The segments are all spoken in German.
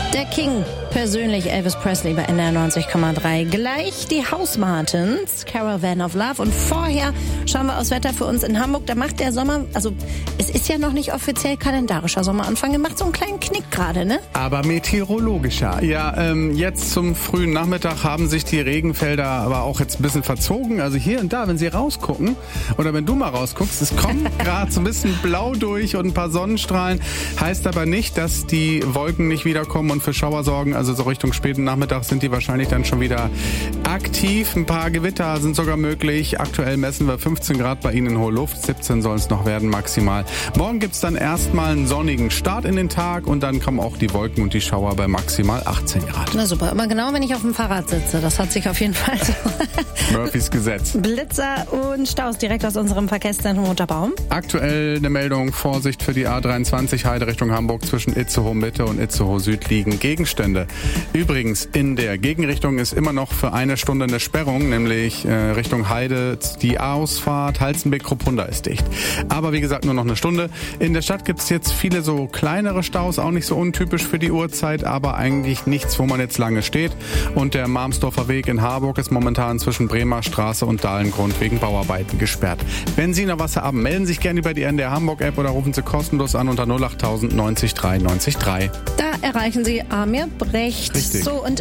Der King persönlich, Elvis Presley bei NDR 90,3. Gleich die House Martins, Caravan of Love. Und vorher schauen wir aufs Wetter für uns in Hamburg. Da macht der Sommer, also es ist ja noch nicht offiziell kalendarischer Sommeranfang, er macht so einen kleinen Knick gerade, ne? Aber meteorologischer. Ja, jetzt zum frühen Nachmittag haben sich die Regenfelder aber auch jetzt ein bisschen verzogen. Also hier und da, wenn Sie rausgucken oder wenn du mal rausguckst, es kommt gerade so ein bisschen blau durch und ein paar Sonnenstrahlen. Heißt aber nicht, dass die Wolken nicht wiederkommen und für Schauer sorgen. Also so Richtung späten Nachmittag sind die wahrscheinlich dann schon wieder aktiv. Ein paar Gewitter sind sogar möglich. Aktuell messen wir 15 Grad bei Ihnen in hoher Luft. 17 soll es noch werden maximal. Morgen gibt's dann erstmal einen sonnigen Start in den Tag und dann kommen auch die Wolken und die Schauer bei maximal 18 Grad. Na super, immer genau, wenn ich auf dem Fahrrad sitze. Das hat sich auf jeden Fall so. Murphys Gesetz. Blitzer und Staus direkt aus unserem Verkehrszentrum Unterbaum. Aktuell eine Meldung, Vorsicht für die A23 Heide Richtung Hamburg zwischen Itzehoe Mitte und Itzehoe Süd liegen Gegenstände. Übrigens, in der Gegenrichtung ist immer noch für eine Stunde eine Sperrung, nämlich Richtung Heide. Die Ausfahrt Halstenbeck-Kruppunda ist dicht. Aber wie gesagt, nur noch eine Stunde. In der Stadt gibt's jetzt viele so kleinere Staus, auch nicht so untypisch für die Uhrzeit, aber eigentlich nichts, wo man jetzt lange steht. Und der Marmsdorfer Weg in Harburg ist momentan zwischen Bremer Straße und Dahlengrund wegen Bauarbeiten gesperrt. Wenn Sie noch was haben, melden Sie sich gerne über die NDR Hamburg App oder rufen Sie kostenlos an unter 08000 90 3 90 3. Da erreichen Sie Amir Brecht. Richtig. So, und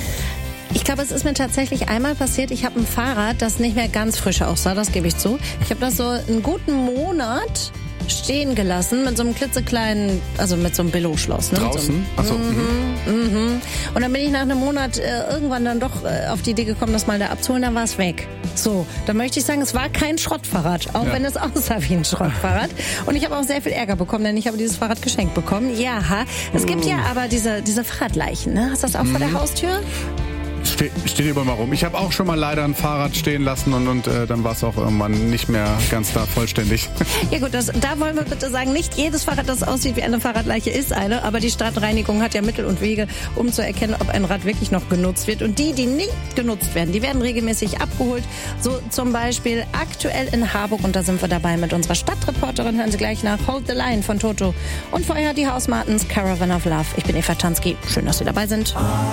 ich glaube, es ist mir tatsächlich einmal passiert, ich habe ein Fahrrad, das nicht mehr ganz frisch aussah, das gebe ich zu. Ich habe das so einen guten Monat stehen gelassen mit so einem klitzekleinen, also mit so einem Billo-Schloss. Ne? Draußen? So Und dann bin ich nach einem Monat irgendwann dann doch auf die Idee gekommen, das mal da abzuholen, dann war es weg. So, dann möchte ich sagen, es war kein Schrottfahrrad, auch wenn es aussah wie ein Schrottfahrrad. Und ich habe auch sehr viel Ärger bekommen, denn ich habe dieses Fahrrad geschenkt bekommen. Ja, es gibt ja aber diese Fahrradleichen, ne? Hast du das auch vor der Haustür? Steht über mal rum. Ich habe auch schon mal leider ein Fahrrad stehen lassen und dann war es auch irgendwann nicht mehr ganz da vollständig. Ja gut, da wollen wir bitte sagen, nicht jedes Fahrrad, das aussieht wie eine Fahrradleiche, ist eine, aber die Stadtreinigung hat ja Mittel und Wege, um zu erkennen, ob ein Rad wirklich noch genutzt wird. Und die nicht genutzt werden, die werden regelmäßig abgeholt. So zum Beispiel aktuell in Harburg, und da sind wir dabei mit unserer Stadtreporterin, hören Sie gleich nach Hold the Line von Toto. Und vorher die House Martins, Caravan of Love. Ich bin Eva Tansky, schön, dass Sie dabei sind.